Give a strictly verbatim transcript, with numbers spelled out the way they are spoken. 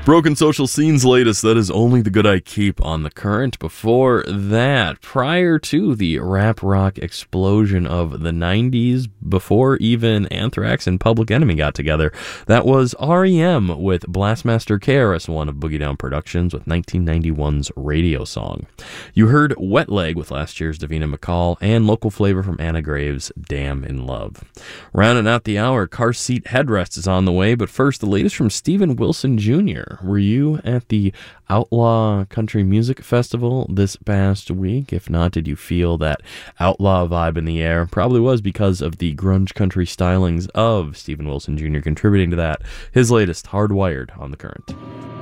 Broken Social Scene's latest, that is Only the Good I Keep on The Current. Before that, prior to the rap rock explosion of the nineties, before even Anthrax and Public Enemy got together, that was R E M with Blastmaster K R S One of Boogie Down Productions with nineteen ninety-one's Radio Song. You heard Wet Leg with last year's Davina McCall and Local Flavor from Anna Graves, Damn in Love. Rounding out the hour, Car Seat Headrest is on the way, but first, the latest from Steven Wilson Junior Were you at the Outlaw Country Music Festival this past week? If not, did you feel that outlaw vibe in the air? Probably was because of the grunge country stylings of Steven Wilson Junior contributing to that. His latest, Hardwired, on The Current.